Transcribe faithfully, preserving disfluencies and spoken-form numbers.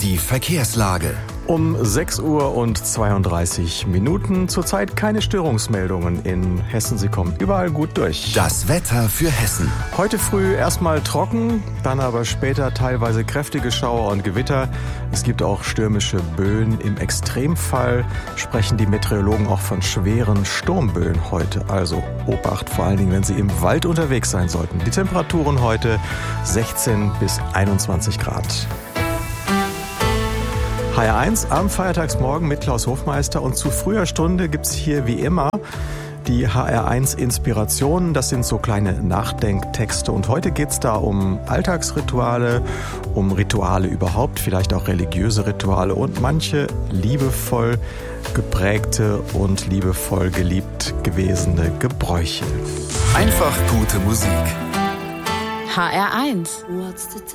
Die Verkehrslage. Um sechs Uhr und zweiunddreißig Minuten. Zurzeit keine Störungsmeldungen in Hessen. Sie kommen überall gut durch. Das Wetter für Hessen. Heute früh erstmal trocken, dann aber später teilweise kräftige Schauer und Gewitter. Es gibt auch stürmische Böen. Im Extremfall sprechen die Meteorologen auch von schweren Sturmböen heute. Also Obacht, vor allen Dingen, wenn Sie im Wald unterwegs sein sollten. Die Temperaturen heute sechzehn bis einundzwanzig Grad. H R eins am Feiertagsmorgen mit Klaus Hofmeister, und zu früher Stunde gibt's hier wie immer die H R eins Inspirationen. Das sind so kleine Nachdenktexte, und heute geht's da um Alltagsrituale, um Rituale überhaupt, vielleicht auch religiöse Rituale und manche liebevoll geprägte und liebevoll geliebt gewesene Gebräuche. Einfach gute Musik. H R eins.